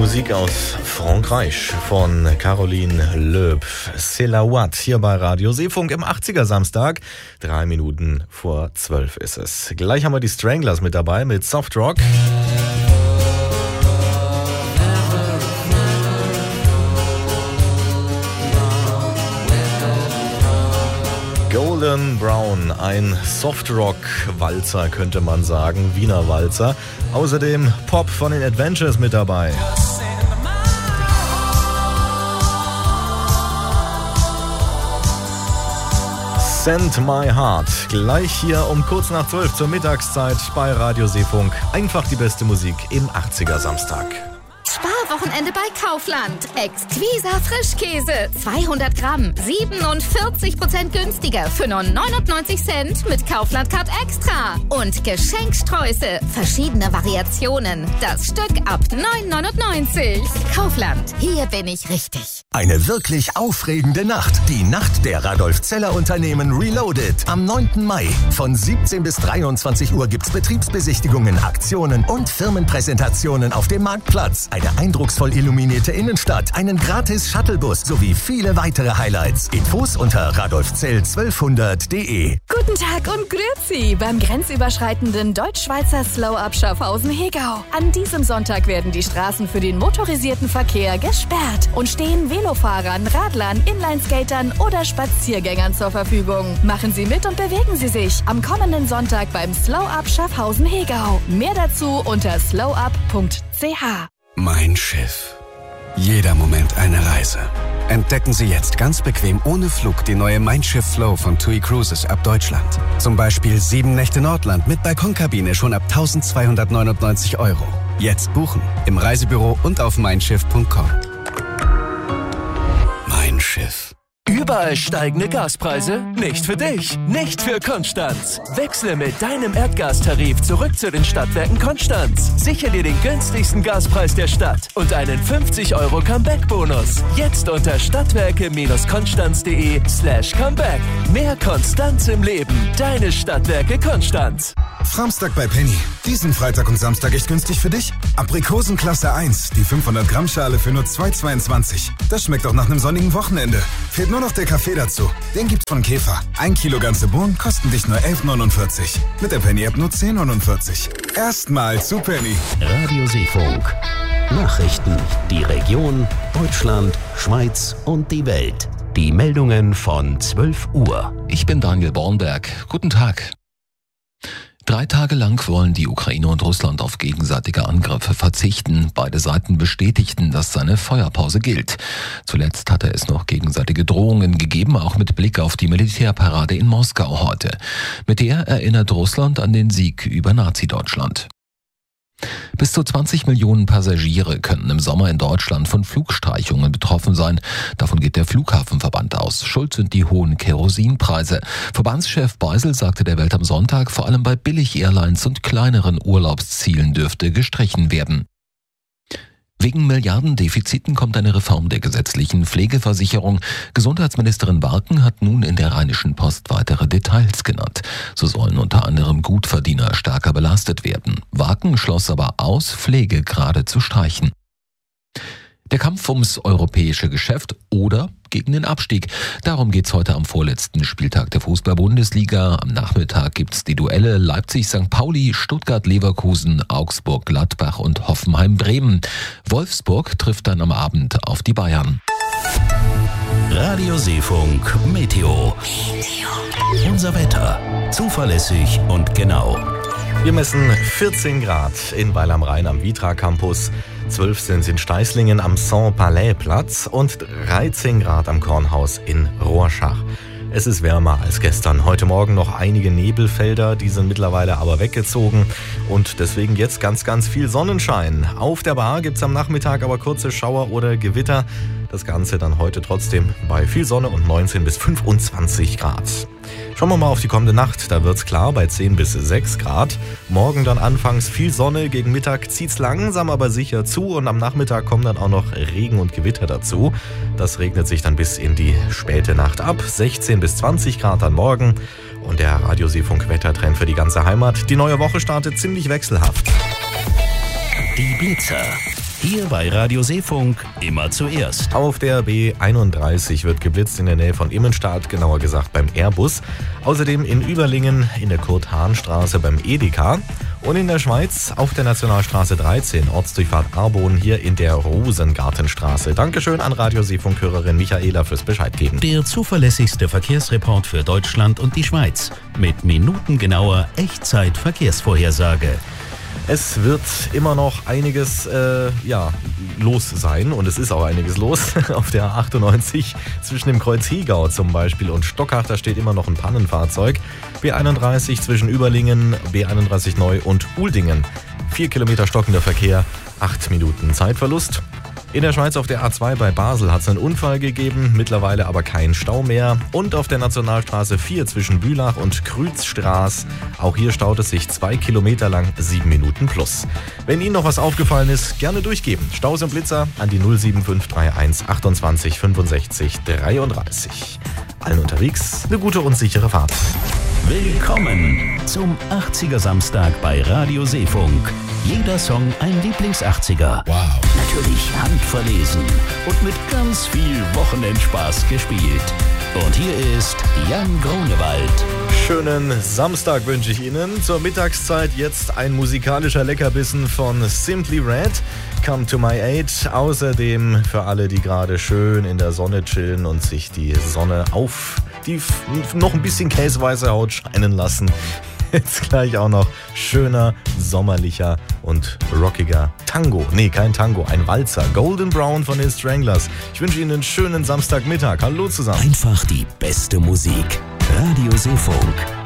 Musik aus Frankreich von Caroline Loeb. C'est la Watt hier bei Radio Seefunk im 80er Samstag. 3 Minuten vor 12 ist es. Gleich haben wir die Stranglers mit dabei mit Soft Rock. Golden Brown, ein Softrock-Walzer könnte man sagen, Wiener Walzer. Außerdem Pop von den Adventures mit dabei. Send My Heart, gleich hier um kurz nach 12 zur Mittagszeit bei Radio Seefunk. Einfach die beste Musik im 80er Samstag. Sparwochenende bei Kaufland. Exquisa Frischkäse. 200 Gramm. 47% günstiger für nur 99 Cent mit Kaufland Card Extra. Und Geschenksträuße. Verschiedene Variationen. Das Stück ab 9,99. Kaufland. Hier bin ich richtig. Eine wirklich aufregende Nacht. Die Nacht der Radolf Zeller Unternehmen Reloaded. Am 9. Mai. Von 17 bis 23 Uhr gibt's Betriebsbesichtigungen, Aktionen und Firmenpräsentationen auf dem Marktplatz. Eine eindrucksvoll illuminierte Innenstadt, einen gratis Shuttlebus sowie viele weitere Highlights. Infos unter radolfzell1200.de. Guten Tag und grüezi beim grenzüberschreitenden Deutsch-Schweizer Slow-Up Schaffhausen-Hegau. An diesem Sonntag werden die Straßen für den motorisierten Verkehr gesperrt und stehen Velofahrern, Radlern, Inlineskatern oder Spaziergängern zur Verfügung. Machen Sie mit und bewegen Sie sich am kommenden Sonntag beim Slow-Up Schaffhausen-Hegau. Mehr dazu unter slowup.ch. Mein Schiff. Jeder Moment eine Reise. Entdecken Sie jetzt ganz bequem ohne Flug die neue Mein Schiff Flow von TUI Cruises ab Deutschland. Zum Beispiel 7 Nächte Nordland mit Balkonkabine schon ab 1.299 €. Jetzt buchen im Reisebüro und auf meinschiff.com. Mein Schiff. Überall steigende Gaspreise? Nicht für dich, nicht für Konstanz. Wechsle mit deinem Erdgastarif zurück zu den Stadtwerken Konstanz. Sichere dir den günstigsten Gaspreis der Stadt und einen 50 € Comeback-Bonus. Jetzt unter stadtwerke-konstanz.de/comeback. Mehr Konstanz im Leben. Deine Stadtwerke Konstanz. Framstag bei Penny. Diesen Freitag und Samstag echt günstig für dich? Aprikosen Klasse 1, die 500 Gramm Schale für nur 2,22. Das schmeckt auch nach einem sonnigen Wochenende. Fehlt nur noch der Kaffee dazu. Den gibt's von Käfer. 1 Kilo ganze Bohnen kosten dich nur 11,49. Mit der Penny-App nur 10,49. Erstmal zu Penny. Radio Seefunk. Nachrichten. Die Region, Deutschland, Schweiz und die Welt. Die Meldungen von 12 Uhr. Ich bin Daniel Bornberg. Guten Tag. 3 Tage lang wollen die Ukraine und Russland auf gegenseitige Angriffe verzichten. Beide Seiten bestätigten, dass eine Feuerpause gilt. Zuletzt hatte es noch gegenseitige Drohungen gegeben, auch mit Blick auf die Militärparade in Moskau heute. Mit der erinnert Russland an den Sieg über Nazi-Deutschland. Bis zu 20 Millionen Passagiere könnten im Sommer in Deutschland von Flugstreichungen betroffen sein. Davon geht der Flughafenverband aus. Schuld sind die hohen Kerosinpreise. Verbandschef Beisel sagte der Welt am Sonntag, vor allem bei Billig-Airlines und kleineren Urlaubszielen dürfte gestrichen werden. Wegen Milliardendefiziten kommt eine Reform der gesetzlichen Pflegeversicherung. Gesundheitsministerin Barken hat nun in der Rheinischen Post weitere Details genannt. So sollen unter anderem Gutverdiener stärker belastet werden. Barken schloss aber aus, Pflegegrade zu streichen. Der Kampf ums europäische Geschäft oder gegen den Abstieg. Darum geht's heute am vorletzten Spieltag der Fußball-Bundesliga. Am Nachmittag gibt's die Duelle Leipzig-St. Pauli, Stuttgart-Leverkusen, Augsburg-Gladbach und Hoffenheim-Bremen. Wolfsburg trifft dann am Abend auf die Bayern. Radio Seefunk Meteo. Unser Wetter. Zuverlässig und genau. Wir messen 14 Grad in Weil am Rhein am Vitra Campus. 12 sind es in Steißlingen am Saint-Palais-Platz und 13 Grad am Kornhaus in Rorschach. Es ist wärmer als gestern. Heute Morgen noch einige Nebelfelder, die sind mittlerweile aber weggezogen und deswegen jetzt ganz, ganz viel Sonnenschein. Auf der Bar gibt es am Nachmittag aber kurze Schauer oder Gewitter. Das Ganze dann heute trotzdem bei viel Sonne und 19 bis 25 Grad. Schauen wir mal auf die kommende Nacht, da wird's klar bei 10 bis 6 Grad. Morgen dann anfangs viel Sonne, gegen Mittag zieht's langsam aber sicher zu und am Nachmittag kommen dann auch noch Regen und Gewitter dazu. Das regnet sich dann bis in die späte Nacht ab, 16 bis 20 Grad dann morgen. Und der Radio Seefunk Wettertrend für die ganze Heimat. Die neue Woche startet ziemlich wechselhaft. Die Blitzer. Hier bei Radio Seefunk immer zuerst. Auf der B31 wird geblitzt in der Nähe von Immenstadt, genauer gesagt beim Airbus. Außerdem in Überlingen in der Kurt-Hahn-Straße beim Edeka. Und in der Schweiz auf der Nationalstraße 13, Ortsdurchfahrt Arbon, hier in der Rosengartenstraße. Dankeschön an Radio Seefunk-Hörerin Michaela fürs Bescheid geben. Der zuverlässigste Verkehrsreport für Deutschland und die Schweiz. Mit minutengenauer Echtzeit-Verkehrsvorhersage. Es wird immer noch einiges los sein und es ist auch einiges los. Auf der A98 zwischen dem Kreuz Hegau zum Beispiel und Stockach, da steht immer noch ein Pannenfahrzeug. B31 zwischen Überlingen, B31 Neu und Uldingen. 4 Kilometer stockender Verkehr, 8 Minuten Zeitverlust. In der Schweiz auf der A2 bei Basel hat es einen Unfall gegeben, mittlerweile aber kein Stau mehr. Und auf der Nationalstraße 4 zwischen Bülach und Krützstraß, auch hier staut es sich 2 Kilometer lang, 7 Minuten plus. Wenn Ihnen noch was aufgefallen ist, gerne durchgeben. Staus und Blitzer an die 07531 28 65 33. Allen unterwegs eine gute und sichere Fahrt. Willkommen zum 80er Samstag bei Radio Seefunk. Jeder Song ein Lieblings-80er. Wow. Natürlich handverlesen und mit ganz viel Wochenendspaß gespielt. Und hier ist Jan Grunewald. Schönen Samstag wünsche ich Ihnen. Zur Mittagszeit jetzt ein musikalischer Leckerbissen von Simply Red. Come to my aid. Außerdem für alle, die gerade schön in der Sonne chillen und sich die Sonne auf die noch ein bisschen käseweiße Haut scheinen lassen. Jetzt gleich auch noch schöner, sommerlicher und rockiger Tango. Nee, kein Tango, ein Walzer. Golden Brown von den Stranglers. Ich wünsche Ihnen einen schönen Samstagmittag. Hallo zusammen. Einfach die beste Musik. Radio Seefunk.